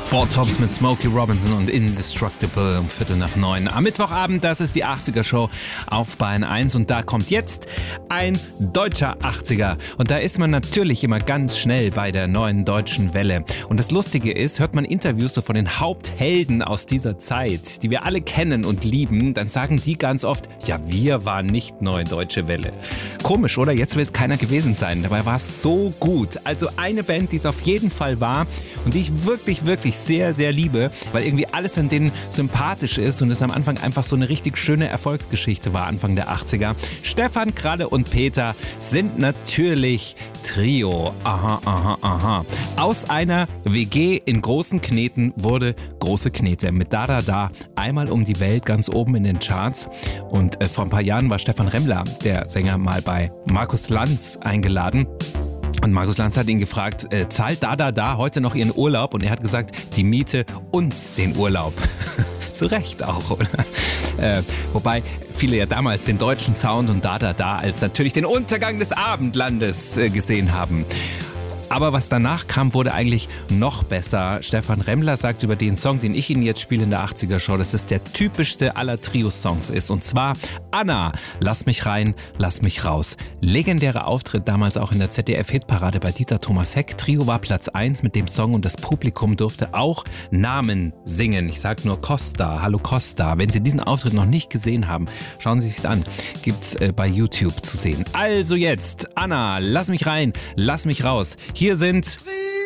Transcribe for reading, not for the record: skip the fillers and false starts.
Four Tops mit Smokey Robinson und Indestructible um 8:45 am Mittwochabend. Das ist die 80er-Show auf Bayern 1 und da kommt jetzt ein deutscher 80er. Und da ist man natürlich immer ganz schnell bei der neuen deutschen Welle. Und das Lustige ist, hört man Interviews so von den Haupthelden aus dieser Zeit, die wir alle kennen und lieben, dann sagen die ganz oft, ja, wir waren nicht neue deutsche Welle. Komisch, oder? Jetzt will es keiner gewesen sein. Dabei war es so gut. Also eine Band, die es auf jeden Fall war und die ich wirklich, wirklich sehr, sehr liebe, weil irgendwie alles an denen sympathisch ist und es am Anfang einfach so eine richtig schöne Erfolgsgeschichte war, Anfang der 80er. Stefan, Kralle und Peter sind natürlich Trio. Aha, aha, aha. Aus einer WG in Großen Kneten wurde Große Knete mit Da Da Da einmal um die Welt ganz oben in den Charts. Und vor ein paar Jahren war Stefan Remmler, der Sänger, mal bei Markus Lanz eingeladen. Und Markus Lanz hat ihn gefragt, zahlt Da Da Da heute noch ihren Urlaub? Und er hat gesagt, die Miete und den Urlaub. Zu Recht auch, oder? Wobei viele ja damals den deutschen Sound und Da Da Da als natürlich den Untergang des Abendlandes gesehen haben. Aber was danach kam, wurde eigentlich noch besser. Stefan Remmler sagt über den Song, den ich Ihnen jetzt spiele in der 80er-Show, dass es der typischste aller Trio-Songs ist. Und zwar Anna, lass mich rein, lass mich raus. Legendärer Auftritt damals auch in der ZDF-Hitparade bei Dieter Thomas Heck. Trio war Platz 1 mit dem Song und das Publikum durfte auch Namen singen. Ich sag nur Costa, hallo Costa. Wenn Sie diesen Auftritt noch nicht gesehen haben, schauen Sie sich's an. Gibt's bei YouTube zu sehen. Also jetzt, Anna, lass mich rein, lass mich raus. Hier sind